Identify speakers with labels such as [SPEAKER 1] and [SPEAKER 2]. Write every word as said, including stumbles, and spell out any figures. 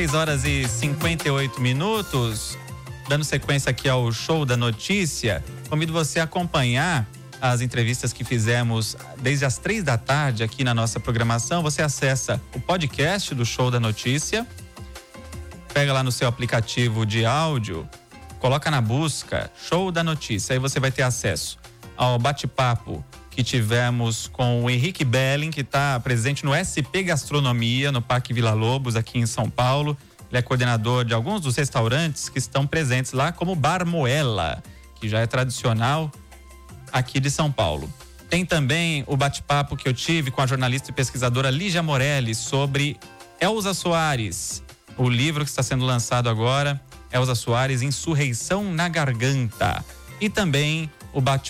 [SPEAKER 1] seis horas e cinquenta e oito minutos, dando sequência aqui ao Show da Notícia. Convido você a acompanhar as entrevistas que fizemos desde as três da tarde aqui na nossa programação. Você acessa o podcast do Show da Notícia, pega lá no seu aplicativo de áudio, coloca na busca Show da Notícia, aí você vai ter acesso ao bate-papo que tivemos com o Henrique Belling, que está presente no S P Gastronomia, no Parque Vila Lobos, aqui em São Paulo. Ele é coordenador de alguns dos restaurantes que estão presentes lá, como Bar Moela, que já é tradicional aqui de São Paulo. Tem também o bate-papo que eu tive com a jornalista e pesquisadora Lígia Morelli sobre Elza Soares, o livro que está sendo lançado agora, Elza Soares, Insurreição na Garganta. E também o bate